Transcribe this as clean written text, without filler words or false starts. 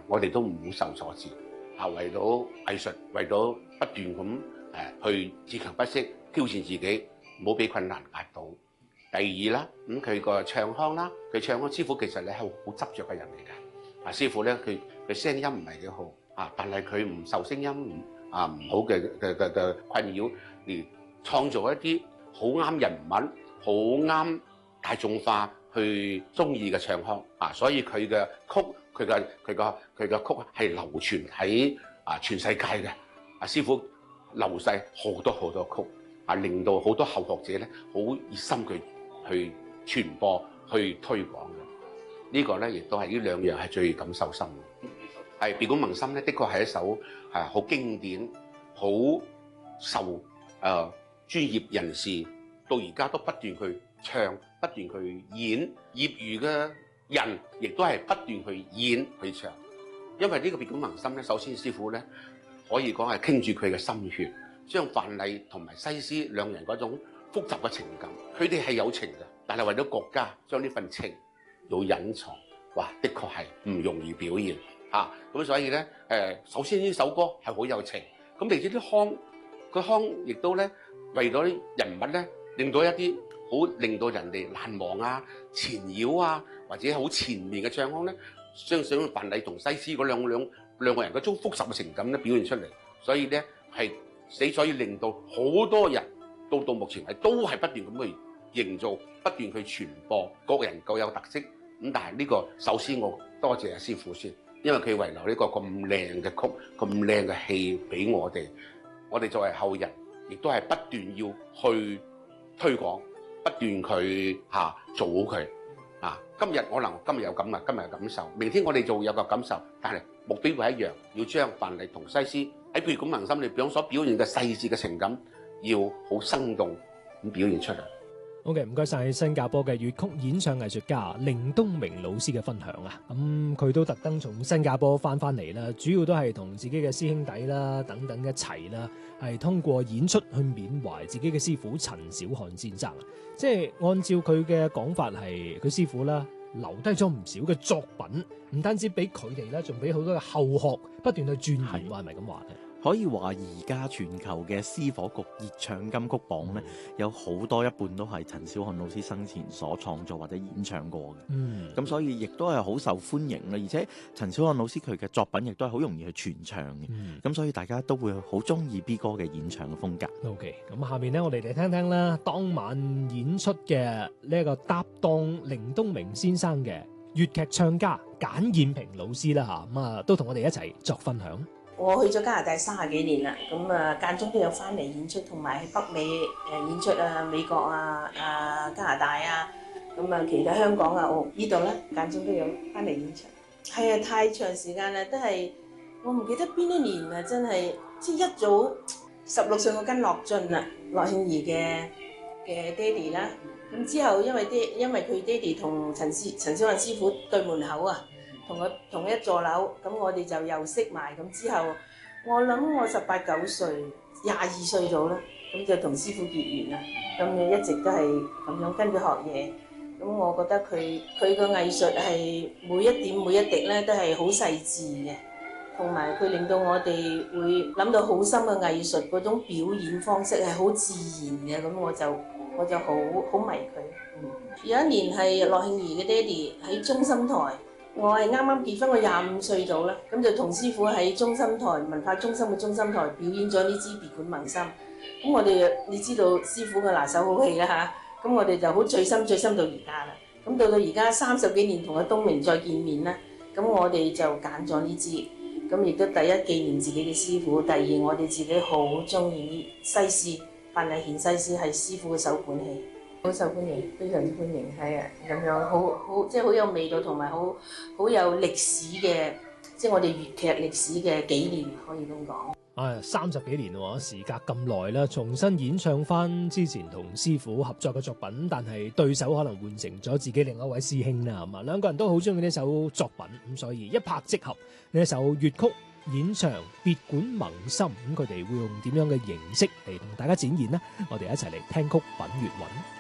我哋都唔好受挫折，為到藝術，為到不斷咁去自強不息，挑戰自己，唔好俾困難壓倒。第二啦，咁佢個唱腔啦，佢唱腔師傅其實你係好執着嘅人嚟嘅。師傅咧，佢聲音唔係幾好但係佢唔受聲音唔好嘅困擾，而創造一啲好啱人物、好啱大眾化去中意嘅唱腔所以佢嘅曲，佢嘅曲係流傳喺全世界嘅。師傅流逝好多曲令到好多後學者咧好熱心去傳播、去推廣嘅。呢個咧亦都係呢兩樣係最感受深嘅。係別館萌心咧，的確係一首好經典、好受專業人士到而家都不斷去唱、不斷去演，業餘嘅人亦都係不斷去演去唱。因為呢個別館萌心咧，首先師傅咧可以講係傾住佢嘅心血，將范蠡同埋西施兩人嗰種複雜嘅情感，佢哋係有情嘅，但係為咗國家將呢份情要隱藏，哇！的確係唔容易表現咁所以咧首先呢首歌係好有情，咁而且啲腔亦都咧為咗啲人物咧，令到一啲好令到人哋難忘纏繞或者好前面嘅唱腔咧，相信范蠡同西施嗰兩個人嗰種複雜嘅情感咧表現出嚟，所以咧所以令到好多人到目前為止都係不斷咁去營造，不斷去傳播，各人各有特色。咁但係呢個首先我多謝阿師傅先，因為佢遺留呢個咁靚嘅曲、咁靚嘅戲俾我哋。我哋作為後人，亦都係不斷要去推廣，不斷去做好佢。今日可能今日有今日嘅感受，明天我哋就有個感受，但係目標會一樣，要將范蠡同西施喺別館萌心裏邊所表現嘅細緻嘅情感，要好生動咁表現出嚟。 OK， 唔該晒新加坡嘅粵曲演唱藝術家凌東明老師嘅分享啊！佢都特登從新加坡翻嚟啦，主要都係同自己嘅師兄弟啦等等一齊啦，係通過演出去緬懷自己嘅師傅陳小漢先生啊！即係按照佢嘅講法，係佢師傅啦留低咗唔少嘅作品，唔單止俾佢哋啦，仲俾好多嘅後學不斷去鑽研，係咪咁話咧？ 可以話而家全球嘅詩火局熱唱金曲榜咧，有好多一半都係陳小漢老師生前所創作或者演唱過嘅。咁所以亦都係好受歡迎啦。而且陳小漢老師佢嘅作品亦都係好容易去傳唱嘅。咁所以大家都會好中意 B 哥嘅演唱嘅風格。 OK， 咁下面咧，我哋嚟聽聽啦，當晚演出嘅呢一個搭檔凌東明先生嘅粵劇唱家簡燕平老師啦嚇，都同我哋一齊作分享。 我去咗加拿大30幾年啦，咁間中都有翻嚟演出，同埋喺北美演出美國加拿大咁其他香港呢度咧間中都有翻嚟演出。係啊，太長時間啦，都係我唔記得邊一年啦，真係即係一早16歲我跟樂進啦，樂慶兒嘅爹哋啦。咁之後因為佢爹哋同陳小漢師傅對門口同佢同一座樓，咁我哋就又識埋。咁之後我諗我18、19歲，22歲到啦，咁就同師傅結緣啦。咁一直都係咁樣跟佢學嘢。咁我覺得佢個藝術係每一點每一滴咧都係好細緻嘅，同埋佢令到我哋會諗到好深嘅藝術嗰種表演方式係好自然嘅。咁我就好迷佢。有一年係樂慶兒嘅爹哋喺中心台。我係啱啱結婚，我25歲到啦，咁就同師傅喺中心台文化中心嘅中心台表演咗呢支別館萌心。咁我哋你知道師傅嘅拿手好戲啦咁我哋就好醉心到而家啦。咁到而家30幾年同阿東明再見面啦，咁我哋就揀咗呢支，咁亦都第一紀念自己嘅師傅，第二我哋自己好中意西施，范蠡獻西施係師傅嘅首本戲。好受歡迎，非常之歡迎，係咁樣好即係好有味道，同埋好有歷史嘅，即係我哋粵劇歷史嘅紀念，可以咁講。 30幾年喎，時隔咁耐啦，重新演唱翻之前同師傅合作嘅作品，但係對手可能換成咗自己另一位師兄啦，咁兩個人都好中意呢首作品，咁所以一拍即合呢一首粵曲演唱別館萌心，咁佢哋會用點樣嘅形式嚟同大家展現呢？我哋一齊嚟聽曲品粵韻。